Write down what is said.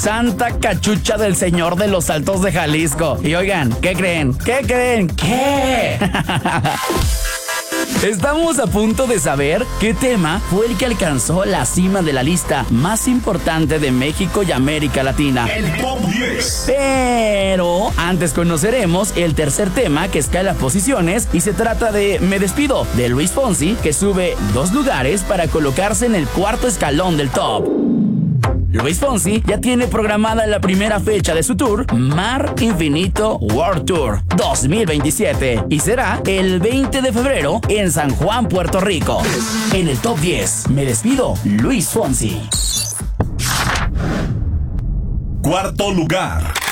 Santa Cachucha del Señor de los Altos de Jalisco. Y oigan, ¿qué creen? ¿Qué? Estamos a punto de saber qué tema fue el que alcanzó la cima de la lista más importante de México y América Latina. El Top 10. Pero antes conoceremos el tercer tema que escala posiciones y se trata de Me Despido, de Luis Fonsi, que sube 2 lugares para colocarse en el cuarto escalón del top. Luis Fonsi ya tiene programada la primera fecha de su tour, Mar Infinito World Tour 2027, y será el 20 de febrero en San Juan, Puerto Rico. En el Top 10, Me Despido, Luis Fonsi. Cuarto lugar.